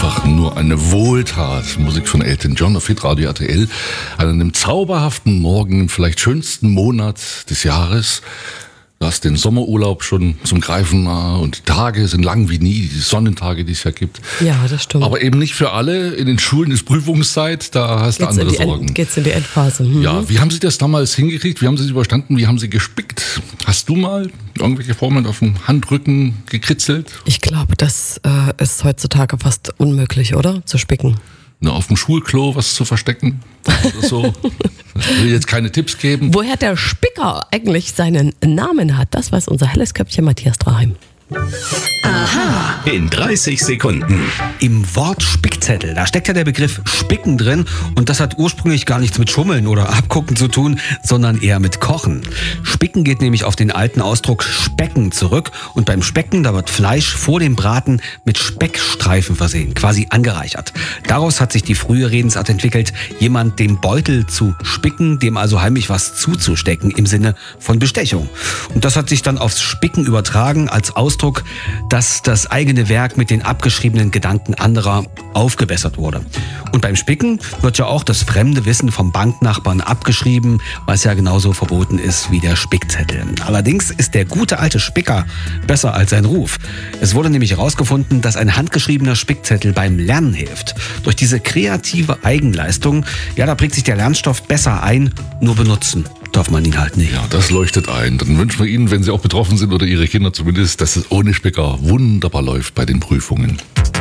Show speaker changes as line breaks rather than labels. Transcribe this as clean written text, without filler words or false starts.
einfach nur eine Wohltat. Musik von Elton John auf Hitradio RTL. An einem zauberhaften Morgen, im vielleicht schönsten Monat des Jahres. Du hast den Sommerurlaub schon zum Greifen nah und die Tage sind lang wie nie, die Sonnentage, die es ja gibt.
Ja, das stimmt.
Aber eben nicht für alle. In den Schulen ist Prüfungszeit, da hast du andere Sorgen.
Geht's in die Endphase.
Ja, wie haben Sie das damals hingekriegt? Wie haben Sie es überstanden? Wie haben Sie gespickt? Hast du mal irgendwelche Formeln auf dem Handrücken gekritzelt?
Ich glaube, das ist heutzutage fast unmöglich, oder? Zu spicken.
Na, auf dem Schulklo was zu verstecken oder so. Ich will jetzt keine Tipps geben.
Woher der Spicker eigentlich seinen Namen hat, das weiß unser helles Köpfchen Matthias Draheim.
Aha. In 30 Sekunden.
Im Wort Spickzettel, da steckt ja der Begriff Spicken drin und das hat ursprünglich gar nichts mit Schummeln oder Abgucken zu tun, sondern eher mit Kochen. Spicken geht nämlich auf den alten Ausdruck Specken zurück und beim Specken, da wird Fleisch vor dem Braten mit Speckstreifen versehen, quasi angereichert. Daraus hat sich die frühe Redensart entwickelt, jemand dem Beutel zu spicken, dem also heimlich was zuzustecken im Sinne von Bestechung. Und das hat sich dann aufs Spicken übertragen als Ausdruck, dass das eigene Werk mit den abgeschriebenen Gedanken anderer aufgebessert wurde. Und beim Spicken wird ja auch das fremde Wissen vom Banknachbarn abgeschrieben, was ja genauso verboten ist wie der Spickzettel. Allerdings ist der gute alte Spicker besser als sein Ruf. Es wurde nämlich herausgefunden, dass ein handgeschriebener Spickzettel beim Lernen hilft. Durch diese kreative Eigenleistung, ja, da prägt sich der Lernstoff besser ein, nur benutzen darf man ihn halt nicht.
Ja, das leuchtet ein. Dann wünschen wir Ihnen, wenn Sie auch betroffen sind oder Ihre Kinder zumindest, dass es ohne Spicker wunderbar läuft bei den Prüfungen.